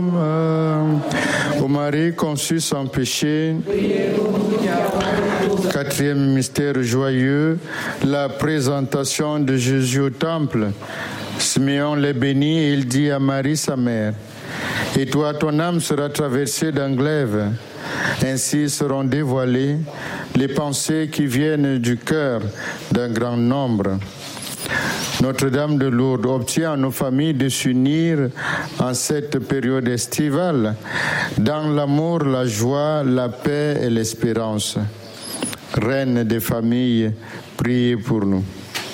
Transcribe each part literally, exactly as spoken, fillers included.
Euh, au Marie conçu sans péché. Quatrième mystère joyeux, la présentation de Jésus au temple. Simeon les bénit et il dit à Marie sa mère: et toi, ton âme sera traversée d'un glaive. Ainsi seront dévoilées les pensées qui viennent du cœur d'un grand nombre. Notre-Dame de Lourdes obtient à nos familles de s'unir en cette période estivale dans l'amour, la joie, la paix et l'espérance. Reine des familles, priez pour nous.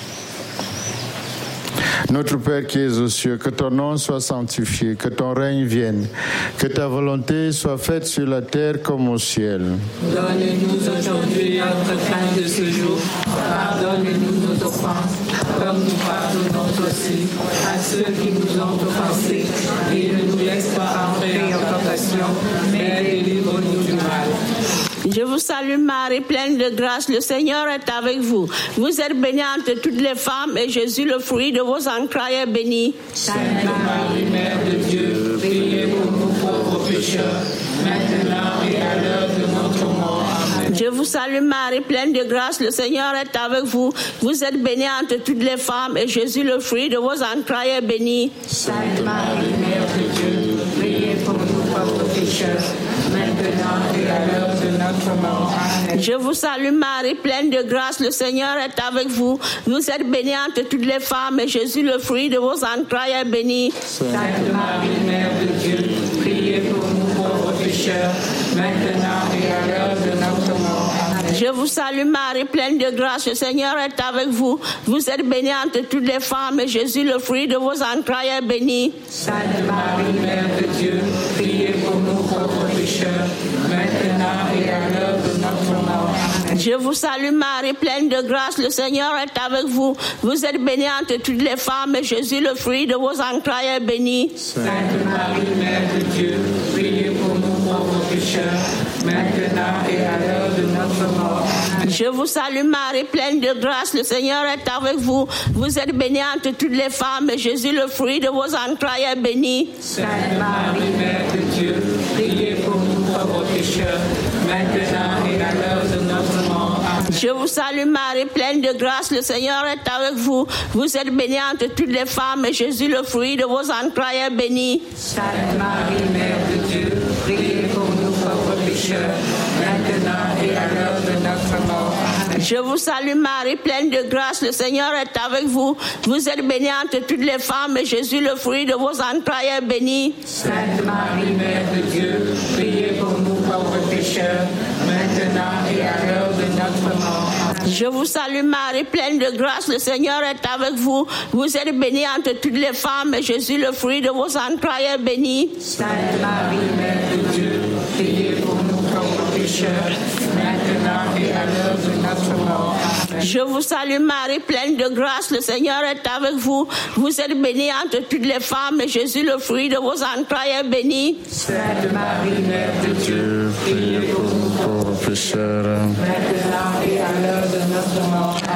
Notre Père qui es aux cieux, que ton nom soit sanctifié, que ton règne vienne, que ta volonté soit faite sur la terre comme au ciel. Donne-nous aujourd'hui notre pain de ce jour. Pardonne-nous nos offenses, comme nous pardonnons aussi à ceux qui nous ont offensés. Et ne nous laisse pas entrer en tentation, mais délivre-nous du mal. Je vous salue Marie, pleine de grâce, le Seigneur est avec vous. Vous êtes bénie entre toutes les femmes et Jésus, le fruit de vos entrailles, est béni. Sainte Marie, Mère de Dieu, priez pour nous pauvres pécheurs, maintenant et à l'heure de notre mort. Amen. Je vous salue Marie, pleine de grâce, le Seigneur est avec vous. Vous êtes bénie entre toutes les femmes et Jésus, le fruit de vos entrailles, est béni. Sainte Marie, Mère de Dieu, priez pour nous pauvres pécheurs, maintenant et à l'heure de notre mort. Amen. Je vous salue Marie, pleine de grâce, le Seigneur est avec vous. Vous êtes bénie entre toutes les femmes et Jésus, le fruit de vos entrailles, est béni. Sainte Marie, Mère de Dieu, priez pour nous pauvres pécheurs, maintenant et à l'heure de notre mort. Amen. Je vous salue Marie, pleine de grâce, le Seigneur est avec vous. Vous êtes bénie entre toutes les femmes et Jésus, le fruit de vos entrailles, est béni. Sainte Marie, Mère de Dieu, priez pour nous pauvres pécheurs, maintenant et à l'heure de notre mort. Amen. Je vous salue Marie, pleine de grâce, le Seigneur est avec vous. Vous êtes bénie entre toutes les femmes et Jésus, le fruit de vos entrailles, est béni. Sainte Marie, Mère de Dieu, priez pour nous pauvres pécheurs, maintenant et à l'heure de notre mort. Amen. Je vous salue Marie, pleine de grâce, le Seigneur est avec vous. Vous êtes bénie entre toutes les femmes et Jésus, le fruit de vos entrailles, est béni. Sainte Marie, Mère de Dieu, priez pour nous pauvres pécheurs, maintenant et à l'heure de notre mort. Amen. Je vous salue Marie, pleine de grâce, le Seigneur est avec vous. Vous êtes bénie entre toutes les femmes et Jésus, le fruit de vos entrailles, est béni. Sainte Marie, Mère de Dieu, priez pour nous pauvres pécheurs, maintenant et à l'heure de notre mort. Amen. Je vous salue Marie, pleine de grâce, le Seigneur est avec vous. Vous êtes bénie entre toutes les femmes et Jésus, le fruit de vos entrailles, est béni. Sainte Marie, Mère de Dieu, priez pour nous pauvres pécheurs, maintenant et à l'heure de notre mort. Amen. Je vous salue Marie, pleine de grâce, le Seigneur est avec vous. Vous êtes bénie entre toutes les femmes et Jésus, le fruit de vos entrailles, est béni. Sainte Marie, Mère de Dieu, priez pour nous pauvres pécheurs, maintenant et à l'heure de notre mort. Amen. Je vous salue Marie, pleine de grâce, le Seigneur est avec vous. Vous êtes bénie entre toutes les femmes et Jésus, le fruit de vos entrailles, est béni. Sainte Marie, Mère de Dieu, priez pour nous pauvres pécheurs, maintenant et à l'heure de notre mort.